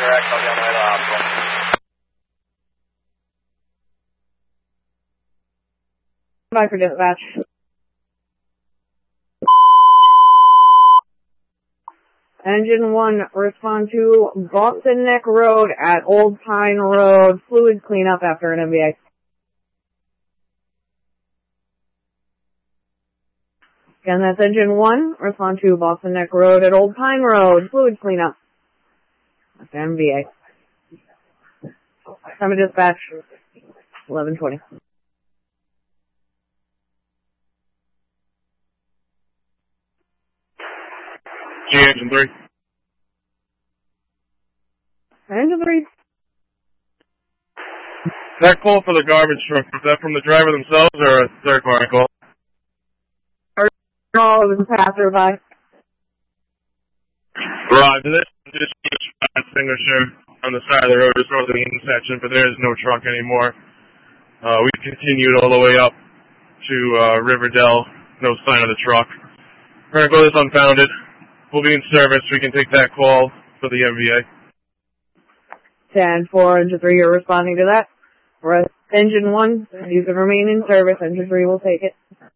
direct, I'll be on the way to the hospital. Bye for dispatch. Engine 1, respond to Boston Neck Road at Old Pine Road. Fluid cleanup after an MVA. Again, that's Engine 1, respond to Boston Neck Road at Old Pine Road. Fluid cleanup after MVA. Time of dispatch, 11:20. Engine 3. Engine 3. That call for the garbage truck, is that from the driver themselves or a third party call? No, it was a passerby. Right, this extinguisher on the side of the road is north of the intersection, but there is no truck anymore. We continued all the way up to Riverdale, no sign of the truck. Vehicle is unfounded. We'll be in service. We can take that call for the MVA. 10-4, Engine 3, you're responding to that. Engine 1, you can remain in service. Engine 3 will take it.